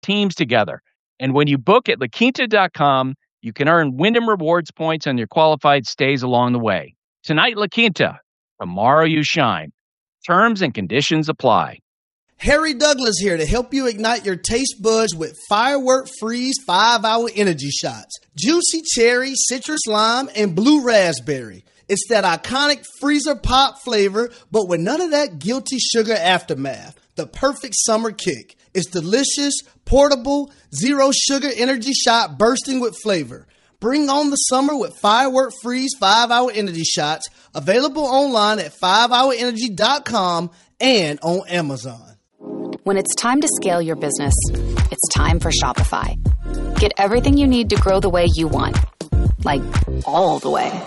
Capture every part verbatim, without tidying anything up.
teams together. And when you book at La Quinta dot com, you can earn Wyndham Rewards points on your qualified stays along the way. Tonight, La Quinta. Tomorrow, you shine. Terms and conditions apply. Harry Douglas here to help you ignite your taste buds with Firework Freeze five hour Energy Shots. Juicy cherry, citrus lime, and blue raspberry. It's that iconic freezer pop flavor, but with none of that guilty sugar aftermath. The perfect summer kick. It's delicious, portable, zero sugar energy shot bursting with flavor. Bring on the summer with Firework Freeze five hour Energy Shots. Available online at five hour energy dot com and on Amazon. When it's time to scale your business, it's time for Shopify. Get everything you need to grow the way you want. Like, all the way.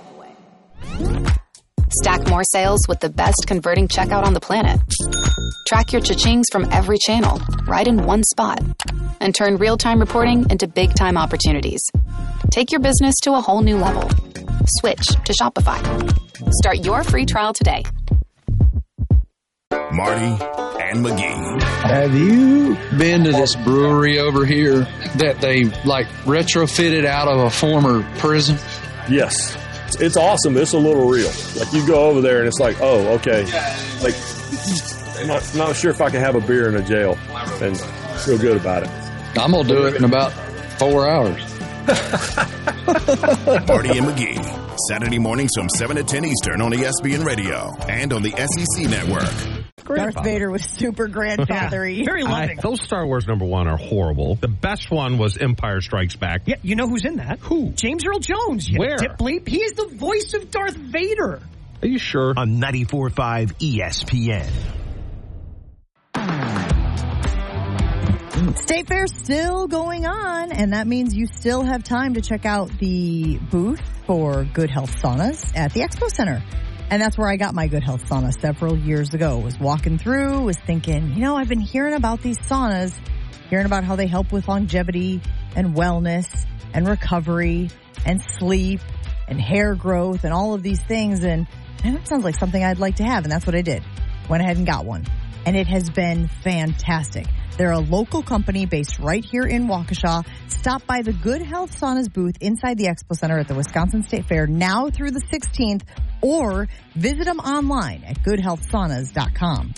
Stack more sales with the best converting checkout on the planet. Track your cha-chings from every channel, right in one spot. And turn real-time reporting into big-time opportunities. Take your business to a whole new level. Switch to Shopify. Start your free trial today. Marty and McGee. Have you been to this brewery over here that they like retrofitted out of a former prison? Yes. It's awesome. It's a little real. Like you go over there and it's like, oh, okay. Like, I'm not, not sure if I can have a beer in a jail and feel good about it. I'm going to do it in about four hours. Marty and McGee. Saturday mornings from seven to ten Eastern on E S P N Radio and on the S E C Network. Darth Vader was super grandfathery. Very loving. I, those Star Wars number one are horrible. The best one was Empire Strikes Back. Yeah, you know who's in that? Who? James Earl Jones. You Where? Dip bleep. He is the voice of Darth Vader. Are you sure? On ninety-four point five E S P N. State Fair still going on, and that means you still have time to check out the booth for Good Health Saunas at the Expo Center. And that's where I got my Good Health sauna several years ago. Was walking through, was thinking, you know, I've been hearing about these saunas, hearing about how they help with longevity and wellness and recovery and sleep and hair growth and all of these things. And, and that sounds like something I'd like to have. And that's what I did. Went ahead and got one. And it has been fantastic. They're a local company based right here in Waukesha. Stop by the Good Health Saunas booth inside the Expo Center at the Wisconsin State Fair now through the sixteenth, or visit them online at good health saunas dot com.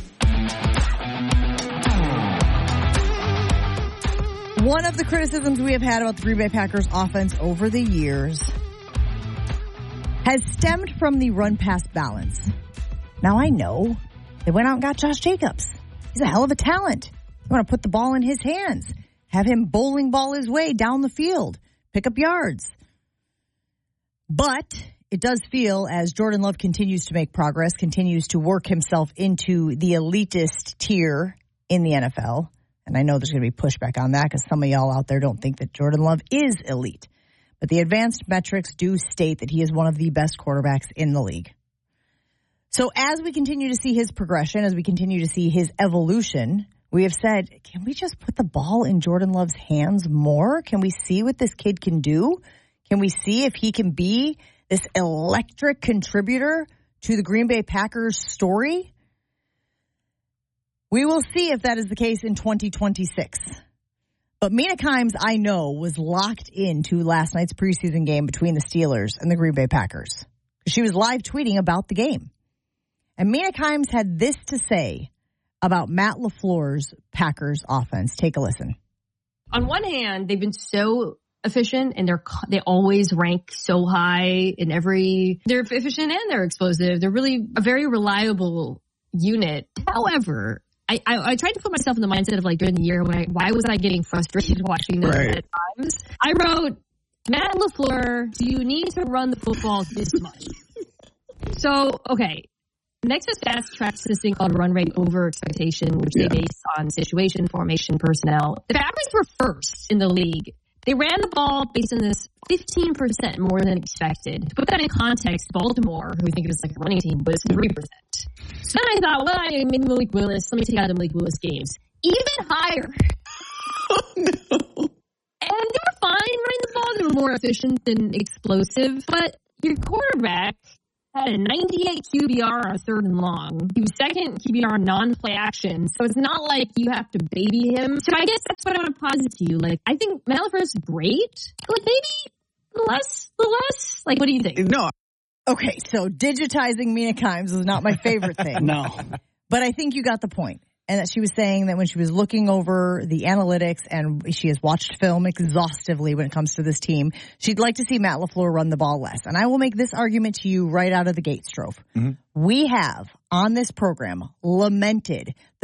One of the criticisms we have had about the Green Bay Packers offense over the years has stemmed from the run-pass balance. Now, I know they went out and got Josh Jacobs. He's a hell of a talent. You want to put the ball in his hands, have him bowling ball his way down the field, pick up yards. But it does feel, as Jordan Love continues to make progress, continues to work himself into the elitist tier in the N F L, and I know there's going to be pushback on that because some of y'all out there don't think that Jordan Love is elite. But the advanced metrics do state that he is one of the best quarterbacks in the league. So as we continue to see his progression, as we continue to see his evolution, we have said, can we just put the ball in Jordan Love's hands more? Can we see what this kid can do? Can we see if he can be this electric contributor to the Green Bay Packers story? We will see if that is the case in twenty twenty-six. But Mina Kimes, I know, was locked into last night's preseason game between the Steelers and the Green Bay Packers. She was live tweeting about the game. And Mina Kimes had this to say about Matt LaFleur's Packers offense. Take a listen. On one hand, they've been so efficient and they're they always rank so high in every, they're efficient and they're explosive. They're really a very reliable unit. However, I, I, I tried to put myself in the mindset of like during the year when I, why was I getting frustrated watching them right. at times? I wrote, Matt LaFleur, do you need to run the football this much? So, okay. Nexus Stats tracks this thing called run rate over expectation, which yeah. they base on situation, formation, personnel. The Packers were first in the league. They ran the ball based on this fifteen percent more than expected. To put that in context, Baltimore, who we think is like a running team, was three percent. So then I thought, well, I made Malik Willis. Let me take out the Malik Willis games. Even higher. Oh, no. And they were fine running the ball. They were more efficient than explosive. But your quarterback had a ninety-eight Q B R on third and long. He was second Q B R on non-play action. So it's not like you have to baby him. So I guess that's what I want to posit to you. Like, I think Matt LaFleur is great. Like, maybe less, less. Like, what do you think? No. Okay, so digitizing Mina Kimes is not my favorite thing. No. But I think you got the point. And that she was saying that when she was looking over the analytics and she has watched film exhaustively when it comes to this team, she'd like to see Matt LaFleur run the ball less. And I will make this argument to you right out of the gate, Strofe. Mm-hmm. We have on this program lamented